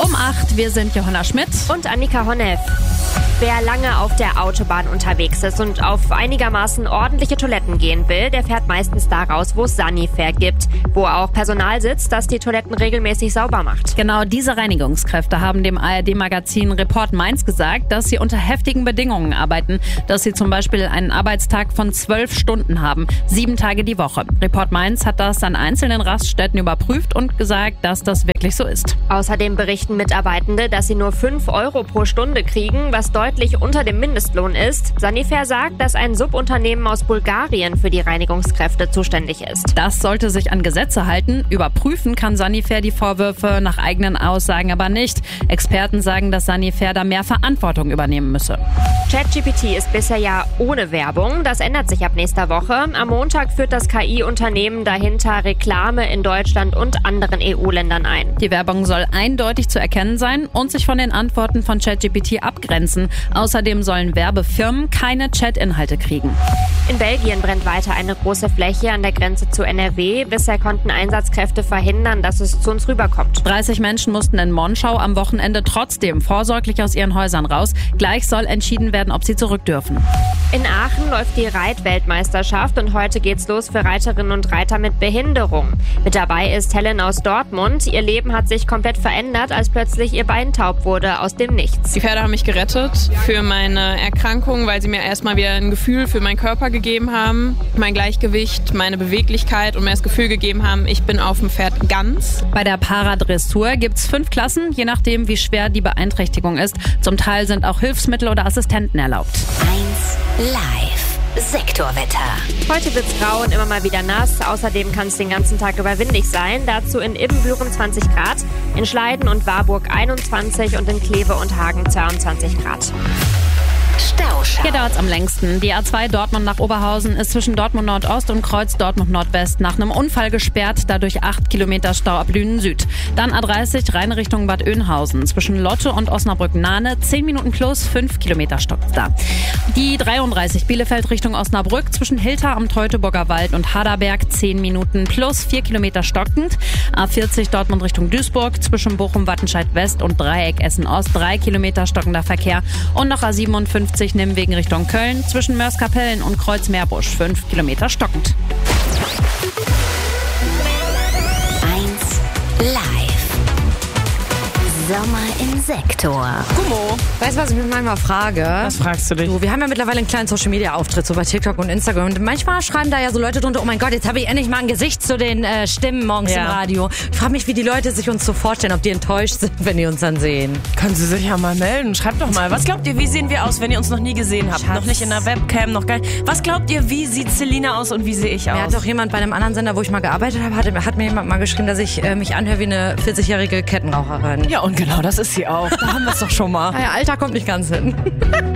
Um 8, wir sind Johanna Schmidt und Annika Honneff. Wer lange auf der Autobahn unterwegs ist und auf einigermaßen ordentliche Toiletten gehen will, der fährt meistens da raus, wo es Sanifair gibt, wo auch Personal sitzt, das die Toiletten regelmäßig sauber macht. Genau diese Reinigungskräfte haben dem ARD-Magazin Report Mainz gesagt, dass sie unter heftigen Bedingungen arbeiten, dass sie zum Beispiel einen Arbeitstag von 12 Stunden haben, 7 Tage die Woche. Report Mainz hat das an einzelnen Raststätten überprüft und gesagt, dass das wirklich so ist. Außerdem berichten Mitarbeitende, dass sie nur 5 Euro pro Stunde kriegen, was deutlich unter dem Mindestlohn ist. Sanifair sagt, dass ein Subunternehmen aus Bulgarien für die Reinigungskräfte zuständig ist. Das sollte sich an Gesetze halten. Überprüfen kann Sanifair die Vorwürfe nach eigenen Aussagen aber nicht. Experten sagen, dass Sanifair da mehr Verantwortung übernehmen müsse. ChatGPT ist bisher ja ohne Werbung. Das ändert sich ab nächster Woche. Am Montag führt das KI-Unternehmen dahinter Reklame in Deutschland und anderen EU-Ländern ein. Die Werbung soll eindeutig zu erkennen sein und sich von den Antworten von ChatGPT abgrenzen. Außerdem sollen Werbefirmen keine Chat-Inhalte kriegen. In Belgien brennt weiter eine große Fläche an der Grenze zu NRW. Bisher konnten Einsatzkräfte verhindern, dass es zu uns rüberkommt. 30 Menschen mussten in Monschau am Wochenende trotzdem vorsorglich aus ihren Häusern raus. Gleich soll entschieden werden, ob sie zurück dürfen. In Aachen läuft die Reitweltmeisterschaft und heute geht's los für Reiterinnen und Reiter mit Behinderung. Mit dabei ist Helen aus Dortmund. Ihr Leben hat sich komplett verändert, als plötzlich ihr Bein taub wurde aus dem Nichts. Die Pferde haben mich gerettet für meine Erkrankung, weil sie mir erstmal wieder ein Gefühl für meinen Körper gegeben haben, mein Gleichgewicht, meine Beweglichkeit und mir das Gefühl gegeben haben, ich bin auf dem Pferd ganz. Bei der Paradressur gibt's 5 Klassen, je nachdem wie schwer die Beeinträchtigung ist. Zum Teil sind auch Hilfsmittel oder Assistenten erlaubt. 1 Live. Sektorwetter. Heute wird's grau und immer mal wieder nass. Außerdem kann es den ganzen Tag über windig sein. Dazu in Ibbenbüren 20 Grad, in Schleiden und Warburg 21 und in Kleve und Hagen 22 Grad. Stauschau. Hier dauert's am längsten. Die A2 Dortmund nach Oberhausen ist zwischen Dortmund Nordost und Kreuz Dortmund Nordwest nach einem Unfall gesperrt, dadurch 8 Kilometer Stau ab Lünen Süd. Dann A30 rein Richtung Bad Oeynhausen zwischen Lotte und Osnabrück-Nahne 10 Minuten plus 5 Kilometer stockt's da. Die 33 Bielefeld Richtung Osnabrück zwischen Hilter am Teutoburger Wald und Haderberg 10 Minuten plus 4 Kilometer stockend. A40 Dortmund Richtung Duisburg zwischen Bochum-Wattenscheid West und Dreieck Essen Ost 3 Kilometer stockender Verkehr und noch A57 Nimwegen Richtung Köln zwischen Mörs-Kapellen und Kreuz-Meerbusch 5 Kilometer stockend. 1 Live. Sommer im Sektor. Gummo, weißt du, was ich mich manchmal frage? Was fragst du dich? Wir haben ja mittlerweile einen kleinen Social-Media-Auftritt, so bei TikTok und Instagram. Und manchmal schreiben da ja so Leute drunter, oh mein Gott, jetzt habe ich endlich mal ein Gesicht zu den Stimmen morgens im Radio. Ich frage mich, wie die Leute sich uns so vorstellen, ob die enttäuscht sind, wenn die uns dann sehen. Können Sie sich ja mal melden. Schreibt doch mal. Was glaubt ihr, wie sehen wir aus, wenn ihr uns noch nie gesehen habt? Schatz. Noch nicht in der Webcam, noch gar nicht. Was glaubt ihr, wie sieht Selina aus und wie sehe ich aus? Mir hat doch jemand bei einem anderen Sender, wo ich mal gearbeitet habe, hat mir jemand mal geschrieben, dass ich mich anhöre wie eine 40-jährige Kettenraucherin. Ja, und genau das ist sie auch. Da haben wir es doch schon mal. Naja, Alter kommt nicht ganz hin.